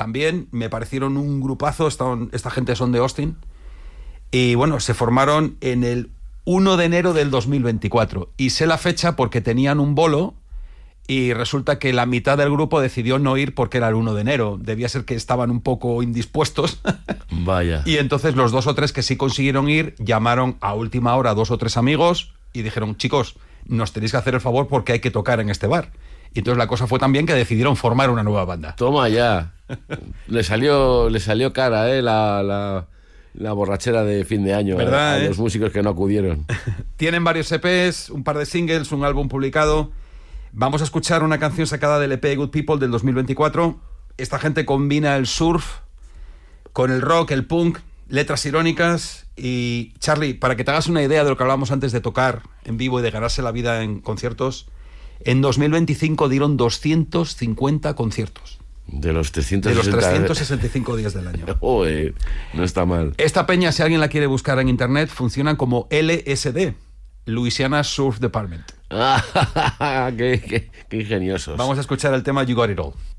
también me parecieron un grupazo. Esta gente son de Austin. Y bueno, se formaron en el 1 de enero del 2024. Y sé la fecha porque tenían un bolo y resulta que la mitad del grupo decidió no ir porque era el 1 de enero. Debía ser que estaban un poco indispuestos. Vaya. Y entonces los 2 o 3 que sí consiguieron ir llamaron a última hora a 2 o 3 amigos y dijeron, chicos, nos tenéis que hacer el favor porque hay que tocar en este bar. Y entonces la cosa fue también que decidieron formar una nueva banda. Toma ya. Le salió cara, la borrachera de fin de año, ¿verdad, a los músicos que no acudieron. Tienen varios EPs, un par de singles, un álbum publicado. Vamos a escuchar una canción sacada del EP Good People del 2024. Esta gente combina el surf con el rock, el punk, letras irónicas. Y Charlie, para que te hagas una idea de lo que hablábamos antes de tocar en vivo y de ganarse la vida en conciertos, en 2025 dieron 250 conciertos. De los 365 días del año. No está mal. Esta peña, si alguien la quiere buscar en internet, funcionan como LSD, Louisiana Surf Department. Qué ingeniosos. Vamos a escuchar el tema You Got It All.